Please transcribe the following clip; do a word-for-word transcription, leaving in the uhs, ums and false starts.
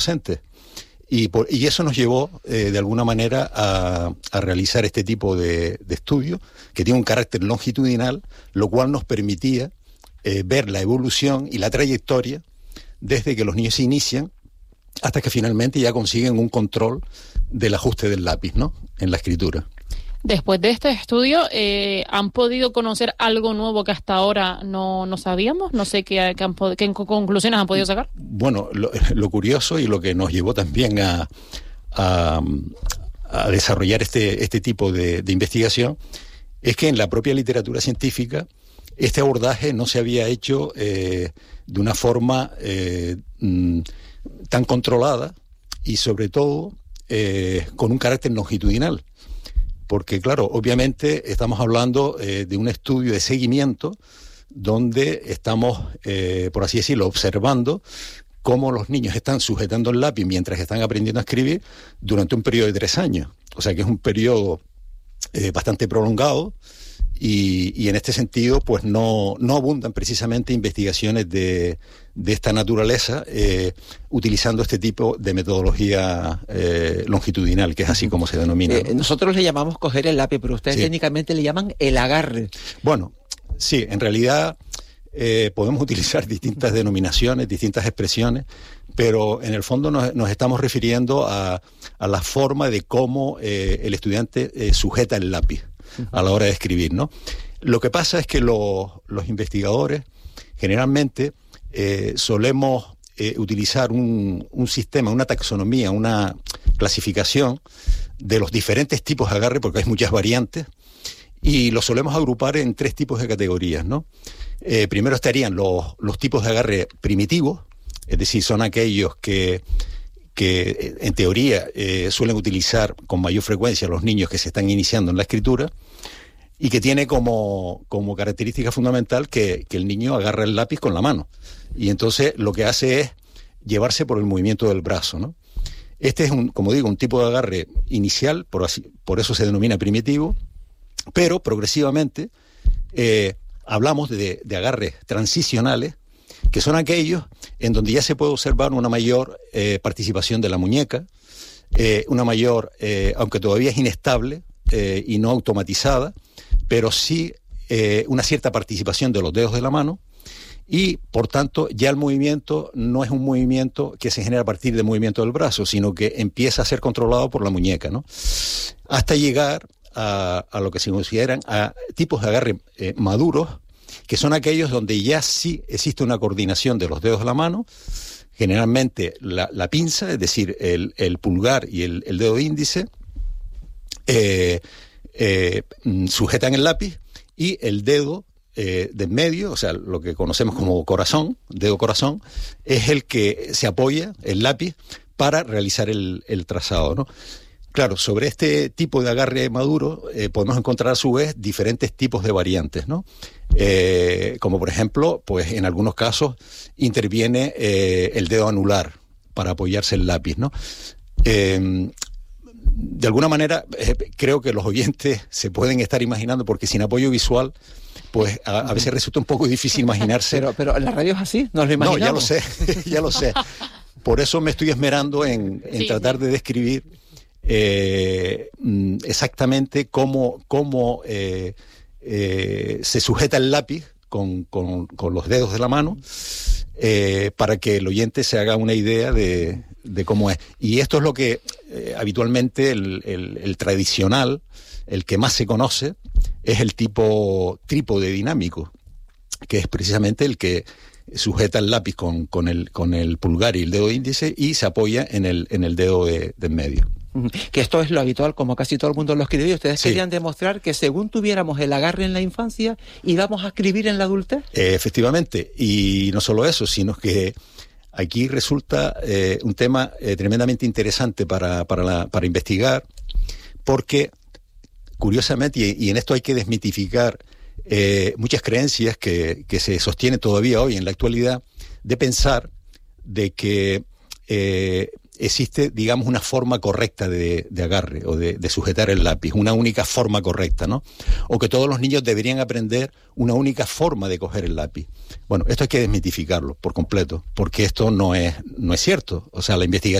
docentes. Y, por, y eso nos llevó, eh, de alguna manera, a, a realizar este tipo de, de estudio, que tiene un carácter longitudinal, lo cual nos permitía eh, ver la evolución y la trayectoria desde que los niños se inician hasta que finalmente ya consiguen un control del ajuste del lápiz, ¿no?, en la escritura. Después de este estudio, eh, ¿han podido conocer algo nuevo que hasta ahora no, no sabíamos? No sé qué, qué, han, qué conclusiones han podido sacar. Bueno, lo, lo curioso y lo que nos llevó también a, a, a desarrollar este, este tipo de, de investigación es que en la propia literatura científica este abordaje no se había hecho eh, de una forma eh, tan controlada y sobre todo eh, con un carácter longitudinal. Porque, claro, obviamente estamos hablando eh, de un estudio de seguimiento donde estamos, eh, por así decirlo, observando cómo los niños están sujetando el lápiz mientras están aprendiendo a escribir durante un periodo de tres años. O sea que es un periodo eh, bastante prolongado y, y en este sentido pues no, no abundan precisamente investigaciones de, de esta naturaleza eh, utilizando este tipo de metodología eh, longitudinal, que es así como se denomina. Eh, nosotros le llamamos coger el lápiz, pero ustedes sí. técnicamente le llaman el agarre. Bueno, sí, en realidad eh, podemos utilizar distintas denominaciones, distintas expresiones, pero en el fondo nos, nos estamos refiriendo a, a la forma de cómo eh, el estudiante eh, sujeta el lápiz a la hora de escribir, ¿no? Lo que pasa es que los, los investigadores generalmente eh, solemos eh, utilizar un, un sistema, una taxonomía, una clasificación de los diferentes tipos de agarre, porque hay muchas variantes, y los solemos agrupar en tres tipos de categorías, ¿no? Eh, primero estarían los, los tipos de agarre primitivos, es decir, son aquellos que que en teoría eh, suelen utilizar con mayor frecuencia los niños que se están iniciando en la escritura y que tiene como, como característica fundamental que, que el niño agarra el lápiz con la mano y entonces lo que hace es llevarse por el movimiento del brazo, ¿no? Este es, un, como digo, un tipo de agarre inicial, por, así, por eso se denomina primitivo, pero progresivamente eh, hablamos de, de agarres transicionales, que son aquellos en donde ya se puede observar una mayor eh, participación de la muñeca, eh, una mayor, eh, aunque todavía es inestable eh, y no automatizada, pero sí eh, una cierta participación de los dedos de la mano y, por tanto, ya el movimiento no es un movimiento que se genera a partir del movimiento del brazo, sino que empieza a ser controlado por la muñeca, ¿no? Hasta llegar a, a lo que se consideran a tipos de agarre eh, maduros, que son aquellos donde ya sí existe una coordinación de los dedos de la mano, generalmente la, la pinza, es decir, el, el pulgar y el, el dedo índice, eh, eh, sujetan el lápiz y el dedo eh, de en medio, o sea, lo que conocemos como corazón, dedo corazón, es el que se apoya, el lápiz, para realizar el, el trazado, ¿no? Claro, sobre este tipo de agarre maduro eh, podemos encontrar a su vez diferentes tipos de variantes, ¿no? Eh, como por ejemplo, pues en algunos casos interviene eh, el dedo anular para apoyarse el lápiz, ¿no? Eh, de alguna manera eh, creo que los oyentes se pueden estar imaginando, porque sin apoyo visual pues a, a veces resulta un poco difícil imaginarse. Pero, pero en la radio es así, nos lo imaginamos. No, ya lo sé, ya lo sé. Por eso me estoy esmerando en, en sí, tratar de describir Eh, exactamente cómo, cómo eh, eh, se sujeta el lápiz con, con, con los dedos de la mano eh, para que el oyente se haga una idea de, de cómo es. Y esto es lo que eh, habitualmente el, el, el tradicional, el que más se conoce, es el tipo trípode dinámico, que es precisamente el que sujeta el lápiz con, con, el, con el pulgar y el dedo índice y se apoya en el, en el dedo de, de en medio. Que esto es lo habitual, como casi todo el mundo lo escribe, y ustedes sí. querían demostrar que según tuviéramos el agarre en la infancia, íbamos a escribir en la adultez. Eh, efectivamente, y no solo eso, sino que aquí resulta eh, un tema eh, tremendamente interesante para, para, la, para investigar, porque curiosamente, y, y en esto hay que desmitificar eh, muchas creencias que, que se sostienen todavía hoy en la actualidad, de pensar de que eh, existe, digamos, una forma correcta de, de agarre o de, de sujetar el lápiz, una única forma correcta, ¿no? O que todos los niños deberían aprender una única forma de coger el lápiz. Bueno, esto hay que desmitificarlo por completo, porque esto no es, no es cierto. O sea, la investigación